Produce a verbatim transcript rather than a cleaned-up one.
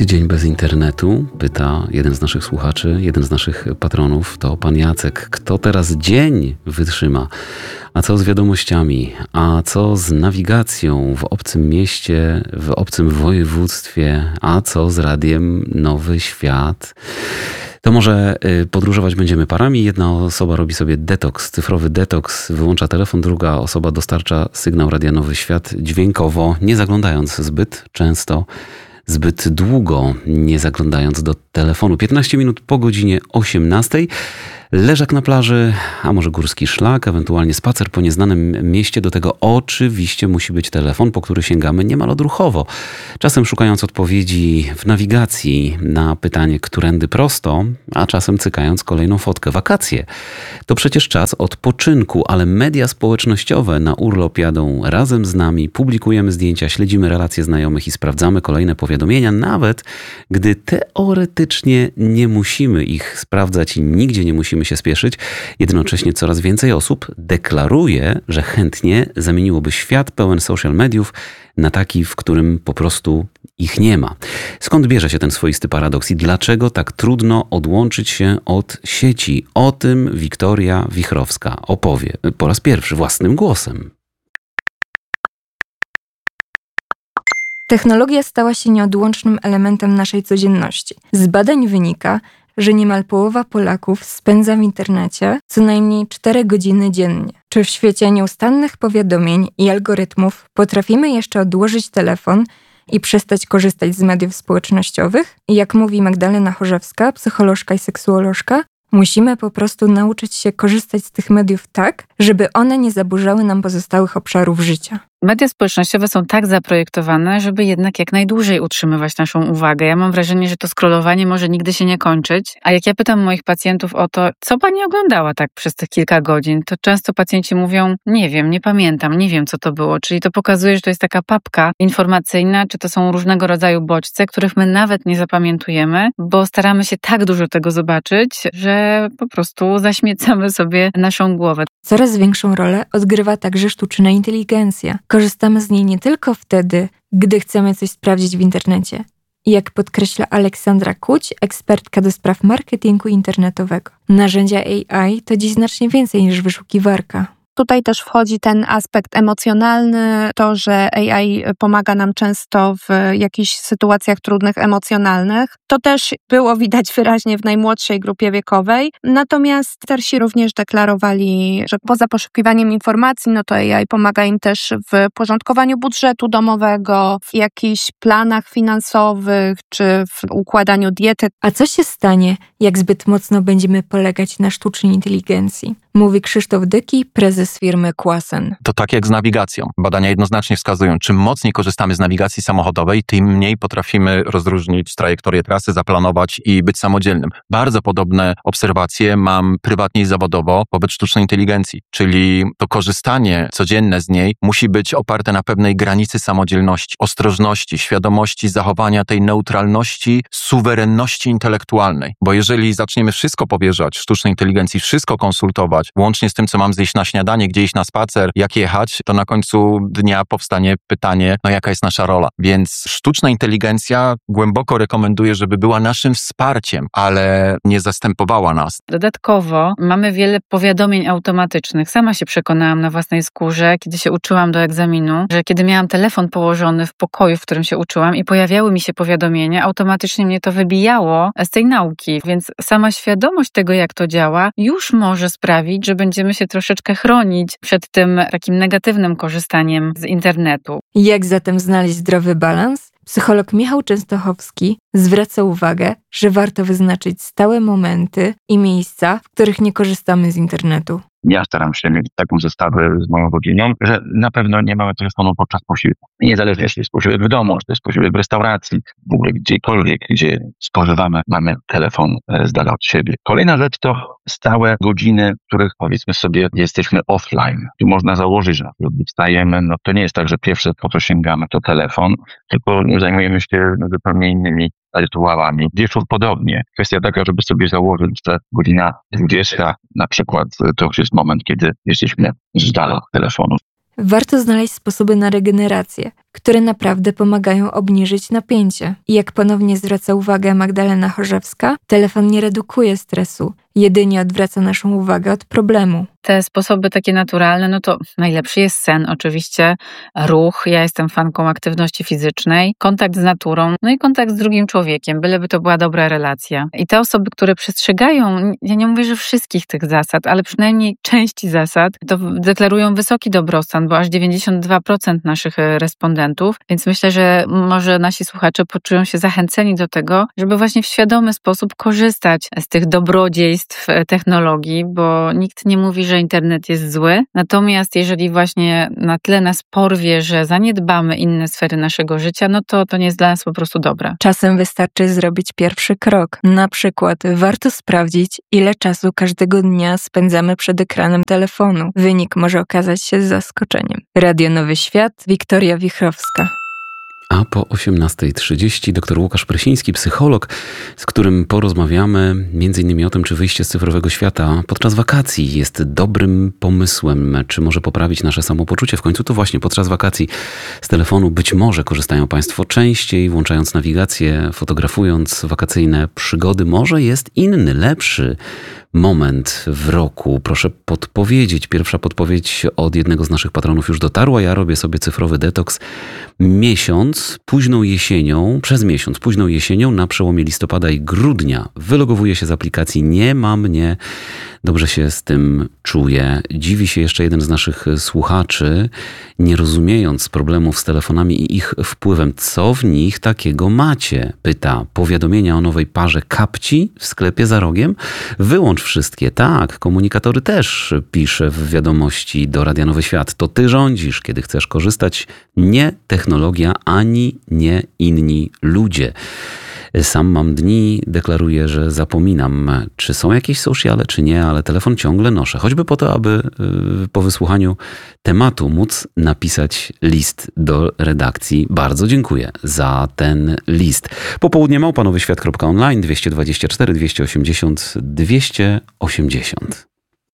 Tydzień bez internetu? Pyta jeden z naszych słuchaczy, jeden z naszych patronów, to pan Jacek. Kto teraz dzień wytrzyma? A co z wiadomościami? A co z nawigacją w obcym mieście, w obcym województwie? A co z radiem Nowy Świat? To może podróżować będziemy parami. Jedna osoba robi sobie detoks, cyfrowy detoks, wyłącza telefon, druga osoba dostarcza sygnał Radia Nowy Świat dźwiękowo, nie zaglądając zbyt często, zbyt długo, nie zaglądając do telefonu. piętnaście minut po godzinie osiemnastej. Leżak na plaży, a może górski szlak, ewentualnie spacer po nieznanym mieście. Do tego oczywiście musi być telefon, po który sięgamy niemal odruchowo. Czasem szukając odpowiedzi w nawigacji na pytanie, którędy prosto, a czasem cykając kolejną fotkę. Wakacje to przecież czas odpoczynku, ale media społecznościowe na urlop jadą razem z nami. Publikujemy zdjęcia, śledzimy relacje znajomych i sprawdzamy kolejne powiadomienia, nawet gdy teoretycznie nie musimy ich sprawdzać i nigdzie nie musimy się spieszyć. Jednocześnie coraz więcej osób deklaruje, że chętnie zamieniłoby świat pełen social mediów na taki, w którym po prostu ich nie ma. Skąd bierze się ten swoisty paradoks i dlaczego tak trudno odłączyć się od sieci? O tym Wiktoria Wichrowska opowie po raz pierwszy własnym głosem. Technologia stała się nieodłącznym elementem naszej codzienności. Z badań wynika, że niemal połowa Polaków spędza w internecie co najmniej cztery godziny dziennie. Czy w świecie nieustannych powiadomień i algorytmów potrafimy jeszcze odłożyć telefon i przestać korzystać z mediów społecznościowych? I jak mówi Magdalena Chorzewska, psycholożka i seksuolożka, musimy po prostu nauczyć się korzystać z tych mediów tak, żeby one nie zaburzały nam pozostałych obszarów życia. Media społecznościowe są tak zaprojektowane, żeby jednak jak najdłużej utrzymywać naszą uwagę. Ja mam wrażenie, że to scrollowanie może nigdy się nie kończyć. A jak ja pytam moich pacjentów o to, co pani oglądała tak przez tych kilka godzin, to często pacjenci mówią, nie wiem, nie pamiętam, nie wiem co to było. Czyli to pokazuje, że to jest taka papka informacyjna, czy to są różnego rodzaju bodźce, których my nawet nie zapamiętujemy, bo staramy się tak dużo tego zobaczyć, że po prostu zaśmiecamy sobie naszą głowę. Coraz większą rolę odgrywa także sztuczna inteligencja. Korzystamy z niej nie tylko wtedy, gdy chcemy coś sprawdzić w internecie. I jak podkreśla Aleksandra Kuć, ekspertka do spraw marketingu internetowego. Narzędzia A I to dziś znacznie więcej niż wyszukiwarka. Tutaj też wchodzi ten aspekt emocjonalny, to, że A I pomaga nam często w jakichś sytuacjach trudnych, emocjonalnych. To też było widać wyraźnie w najmłodszej grupie wiekowej. Natomiast starsi również deklarowali, że poza poszukiwaniem informacji, no to A I pomaga im też w porządkowaniu budżetu domowego, w jakichś planach finansowych, czy w układaniu diety. A co się stanie, jak zbyt mocno będziemy polegać na sztucznej inteligencji? Mówi Krzysztof Dyki, prezes firmy Quasen. To tak jak z nawigacją. Badania jednoznacznie wskazują, czym mocniej korzystamy z nawigacji samochodowej, tym mniej potrafimy rozróżnić trajektorię trasy, zaplanować i być samodzielnym. Bardzo podobne obserwacje mam prywatnie i zawodowo wobec sztucznej inteligencji, czyli to korzystanie codzienne z niej musi być oparte na pewnej granicy samodzielności, ostrożności, świadomości zachowania tej neutralności, suwerenności intelektualnej. Bo jeżeli zaczniemy wszystko powierzać sztucznej inteligencji, wszystko konsultować, łącznie z tym, co mam zjeść na śniadanie, gdzie iść na spacer, jak jechać, to na końcu dnia powstanie pytanie, no jaka jest nasza rola. Więc sztuczna inteligencja głęboko rekomenduje, żeby była naszym wsparciem, ale nie zastępowała nas. Dodatkowo mamy wiele powiadomień automatycznych. Sama się przekonałam na własnej skórze, kiedy się uczyłam do egzaminu, że kiedy miałam telefon położony w pokoju, w którym się uczyłam i pojawiały mi się powiadomienia, automatycznie mnie to wybijało z tej nauki. Więc sama świadomość tego, jak to działa, już może sprawić, że będziemy się troszeczkę chronić przed tym takim negatywnym korzystaniem z internetu. Jak zatem znaleźć zdrowy balans? Psycholog Michał Częstochowski zwraca uwagę, że warto wyznaczyć stałe momenty i miejsca, w których nie korzystamy z internetu. Ja staram się mieć taką zestawę z moją rodziną, że na pewno nie mamy telefonu podczas posiłku. Niezależnie, jeśli jest posiłek w domu, czy to jest posiłek w restauracji, w ogóle gdziekolwiek, gdzie spożywamy, mamy telefon z dala od siebie. Kolejna rzecz to stałe godziny, w których powiedzmy sobie jesteśmy offline. Tu można założyć, że gdy wstajemy, no to nie jest tak, że pierwsze po co sięgamy to telefon, tylko zajmujemy się zupełnie innymi rytuałami. Wieczór podobnie. Kwestia taka, żeby sobie założyć, że godzina dwudziesta na przykład to już jest moment, kiedy jesteśmy z dala telefonu. Warto znaleźć sposoby na regenerację. które naprawdę pomagają obniżyć napięcie. I jak ponownie zwraca uwagę Magdalena Chorzewska, telefon nie redukuje stresu, jedynie odwraca naszą uwagę od problemu. Te sposoby takie naturalne, no to najlepszy jest sen oczywiście, ruch, ja jestem fanką aktywności fizycznej, kontakt z naturą, no i kontakt z drugim człowiekiem, byleby to była dobra relacja. I te osoby, które przestrzegają, ja nie mówię, że wszystkich tych zasad, ale przynajmniej części zasad, to deklarują wysoki dobrostan, bo aż dziewięćdziesiąt dwa procent naszych respondentów, więc myślę, że może nasi słuchacze poczują się zachęceni do tego, żeby właśnie w świadomy sposób korzystać z tych dobrodziejstw technologii, bo nikt nie mówi, że internet jest zły. Natomiast jeżeli właśnie na tyle nas porwie, że zaniedbamy inne sfery naszego życia, no to to nie jest dla nas po prostu dobre. Czasem wystarczy zrobić pierwszy krok. Na przykład warto sprawdzić, ile czasu każdego dnia spędzamy przed ekranem telefonu. Wynik może okazać się zaskoczeniem. Radio Nowy Świat, Wiktoria Wichrowska. A po osiemnastej trzydzieści doktor Łukasz Prysiński, psycholog, z którym porozmawiamy między innymi o tym, czy wyjście z cyfrowego świata podczas wakacji jest dobrym pomysłem, czy może poprawić nasze samopoczucie. W końcu to właśnie podczas wakacji z telefonu być może korzystają Państwo częściej, włączając nawigację, fotografując wakacyjne przygody. Może jest inny, lepszy moment w roku. Proszę podpowiedzieć. Pierwsza podpowiedź od jednego z naszych patronów już dotarła. Ja robię sobie cyfrowy detoks miesiąc, późną jesienią, przez miesiąc, późną jesienią na przełomie listopada i grudnia. Wylogowuję się z aplikacji, nie ma mnie. Dobrze się z tym czuję. Dziwi się jeszcze jeden z naszych słuchaczy, nie rozumiejąc problemów z telefonami i ich wpływem. Co w nich takiego macie? Pyta. Powiadomienia o nowej parze kapci w sklepie za rogiem? Wyłącz wszystkie. Tak, komunikatory też pisze w wiadomości do Radia Nowy Świat. To ty rządzisz, kiedy chcesz korzystać. Nie technologia, ani nie inni ludzie. Sam mam dni, deklaruję, że zapominam, czy są jakieś sociale, czy nie, ale telefon ciągle noszę. Choćby po to, aby po wysłuchaniu tematu móc napisać list do redakcji. Bardzo dziękuję za ten list. Popołudnie małpa nowy świat kropka online, dwieście dwadzieścia cztery dwieście osiemdziesiąt dwieście osiemdziesiąt.